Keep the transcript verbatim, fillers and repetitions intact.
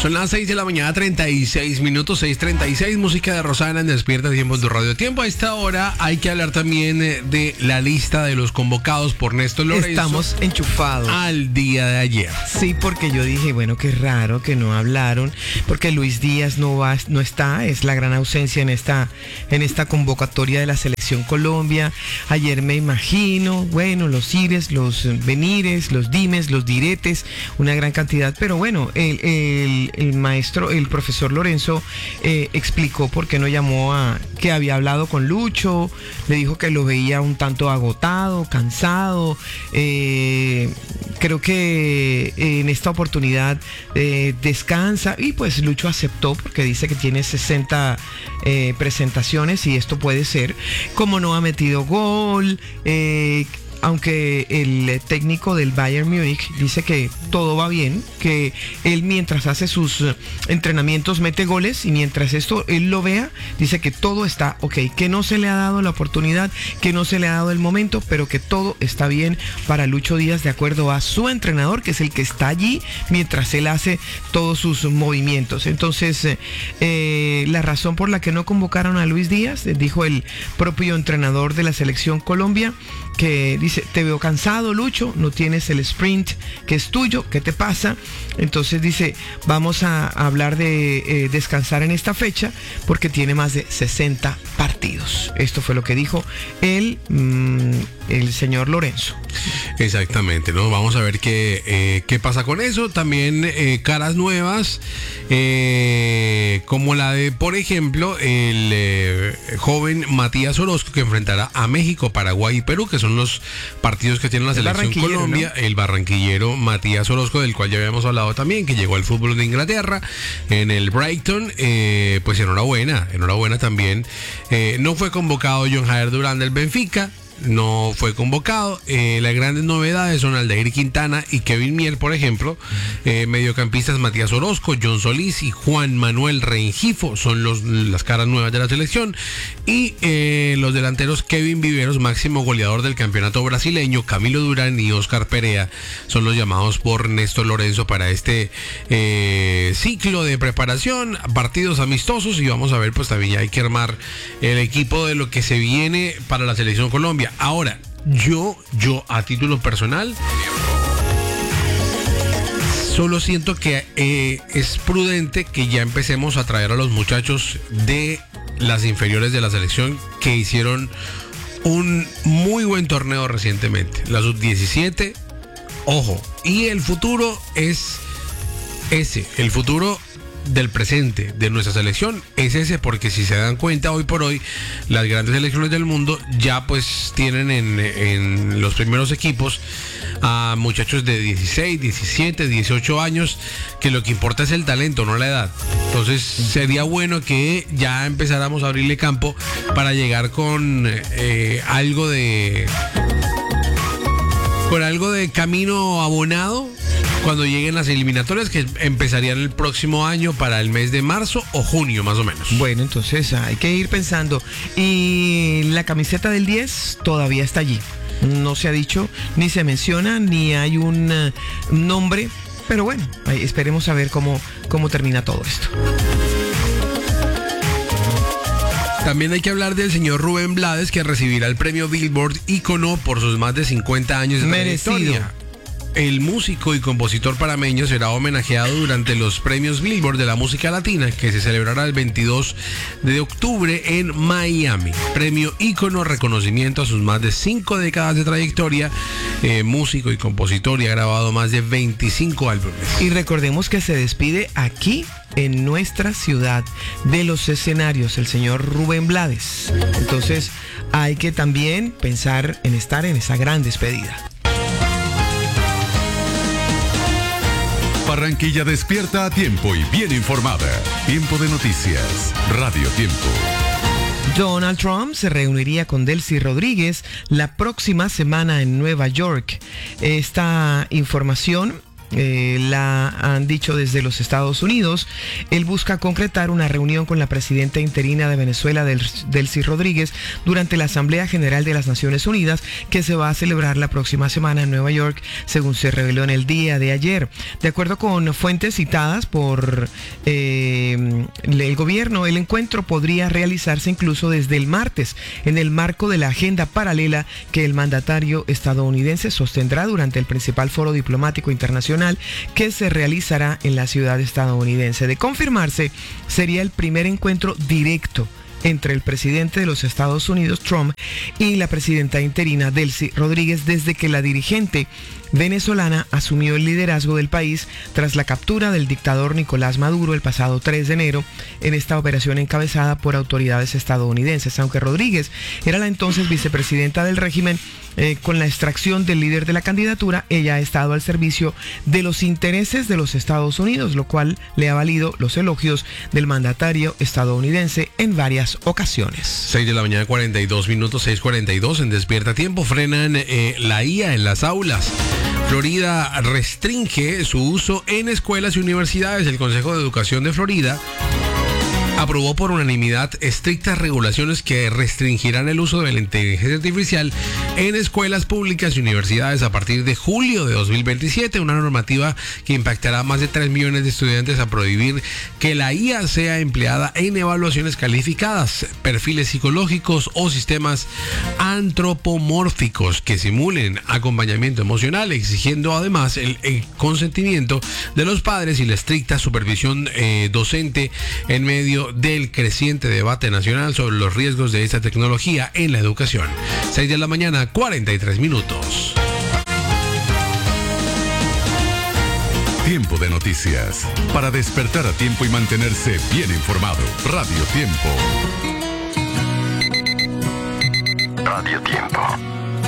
Son las seis de la mañana, treinta y seis minutos, seis treinta y seis, música de Rosana en Despierta Tiempo en tu Radio Tiempo. A esta hora hay que hablar también de la lista de los convocados por Néstor Lorenzo. Estamos enchufados. Al día de ayer. Sí, porque yo dije, bueno, qué raro que no hablaron, porque Luis Díaz no va, no está, es la gran ausencia en esta, en esta convocatoria de la Selección Colombia. Ayer me imagino, bueno, los ires, los venires, los dimes, los diretes, una gran cantidad, pero bueno, el, el, el maestro, el profesor Lorenzo eh, explicó por qué no llamó a, que había hablado con Lucho, le dijo que lo veía un tanto agotado, cansado, eh, creo que en esta oportunidad eh, descansa, y pues Lucho aceptó porque dice que tiene sesenta eh, presentaciones y esto puede ser, como no ha metido gol, eh, aunque el técnico del Bayern Múnich dice que todo va bien, que él mientras hace sus entrenamientos mete goles y mientras esto él lo vea, dice que todo está ok, que no se le ha dado la oportunidad, que no se le ha dado el momento, pero que todo está bien para Lucho Díaz de acuerdo a su entrenador, que es el que está allí mientras él hace todos sus movimientos. Entonces, eh, la razón por la que no convocaron a Luis Díaz, dijo el propio entrenador de la Selección Colombia, que dice, te veo cansado, Lucho, no tienes el sprint que es tuyo, ¿qué te pasa? Entonces dice, vamos a hablar de eh, descansar en esta fecha porque tiene más de sesenta partidos. Esto fue lo que dijo el, mmm, el señor Lorenzo. Exactamente, ¿no? Vamos a ver qué, eh, qué pasa con eso. También eh, caras nuevas, eh, como la de, por ejemplo, el eh, joven Matías Orozco, que enfrentará a México, Paraguay y Perú, que son los partidos que tiene la Selección Colombia, ¿no? El barranquillero Matías Orozco, del cual ya habíamos hablado también, que llegó al fútbol de Inglaterra en el Brighton, eh, pues enhorabuena, enhorabuena también. Eh, no fue convocado John Jair Durán del Benfica, no fue convocado. Eh, las grandes novedades son Aldair Quintana y Kevin Mier, por ejemplo. Eh, mediocampistas Matías Orozco, John Solís y Juan Manuel Rengifo son los, las caras nuevas de la selección. Y eh, los delanteros Kevin Viveros, máximo goleador del campeonato brasileño, Camilo Durán y Oscar Perea son los llamados por Néstor Lorenzo para este eh, ciclo de preparación, partidos amistosos, y vamos a ver, pues también ya hay que armar el equipo de lo que se viene para la Selección Colombia. Ahora, yo, yo a título personal, solo siento que eh, es prudente que ya empecemos a traer a los muchachos de las inferiores de la selección que hicieron un muy buen torneo recientemente. La sub diecisiete, ojo, y el futuro es ese, el futuro del presente de nuestra selección es ese, porque si se dan cuenta, hoy por hoy las grandes selecciones del mundo ya pues tienen en, en los primeros equipos a muchachos de dieciséis, diecisiete, dieciocho años, que lo que importa es el talento, no la edad. Entonces sería bueno que ya empezáramos a abrirle campo para llegar con eh, algo de con algo de camino abonado cuando lleguen las eliminatorias, que empezarían el próximo año para el mes de marzo o junio, más o menos. Bueno, entonces hay que ir pensando. Y la camiseta del diez todavía está allí. No se ha dicho, ni se menciona, ni hay un uh, nombre. Pero bueno, esperemos a ver cómo, cómo termina todo esto. También hay que hablar del señor Rubén Blades, que recibirá el premio Billboard ícono por sus más de cincuenta años de trayectoria. El músico y compositor panameño será homenajeado durante los premios Billboard de la música latina, que se celebrará el veintidós de octubre en Miami. Premio ícono, reconocimiento a sus más de cinco décadas de trayectoria. Eh, músico y compositor, y ha grabado más de veinticinco álbumes. Y recordemos que se despide aquí en nuestra ciudad de los escenarios el señor Rubén Blades. Entonces hay que también pensar en estar en esa gran despedida. Barranquilla despierta a tiempo y bien informada. Tiempo de noticias. Radio Tiempo. Donald Trump se reuniría con Delcy Rodríguez la próxima semana en Nueva York. Esta información eh, la han dicho desde los Estados Unidos. Él busca concretar una reunión con la presidenta interina de Venezuela, Del, Delcy Rodríguez, durante la Asamblea General de las Naciones Unidas, que se va a celebrar la próxima semana en Nueva York, según se reveló en el día de ayer. De acuerdo con fuentes citadas por eh, el gobierno, el encuentro podría realizarse incluso desde el martes, en el marco de la agenda paralela que el mandatario estadounidense sostendrá durante el principal foro diplomático internacional que se realizará en la ciudad estadounidense. De confirmarse, sería el primer encuentro directo entre el presidente de los Estados Unidos, Trump, y la presidenta interina, Delcy Rodríguez, desde que la dirigente venezolana asumió el liderazgo del país tras la captura del dictador Nicolás Maduro el pasado tres de enero en esta operación encabezada por autoridades estadounidenses. Aunque Rodríguez era la entonces vicepresidenta del régimen, eh, con la extracción del líder de la candidatura, ella ha estado al servicio de los intereses de los Estados Unidos, lo cual le ha valido los elogios del mandatario estadounidense en varias ocasiones. seis de la mañana, cuarenta y dos minutos, seis cuarenta y dos en Despierta Tiempo. Frenan eh, la I A en las aulas. Florida restringe su uso en escuelas y universidades. El Consejo de Educación de Florida aprobó por unanimidad estrictas regulaciones que restringirán el uso de la inteligencia artificial en escuelas públicas y universidades a partir de julio de dos mil veintisiete, una normativa que impactará a más de tres millones de estudiantes a prohibir que la I A sea empleada en evaluaciones calificadas, perfiles psicológicos o sistemas antropomórficos que simulen acompañamiento emocional, exigiendo además el, el consentimiento de los padres y la estricta supervisión eh, docente en medio del creciente debate nacional sobre los riesgos de esta tecnología en la educación. seis de la mañana, cuarenta y tres minutos. Tiempo de noticias. Para despertar a tiempo y mantenerse bien informado. Radio Tiempo. Radio Tiempo.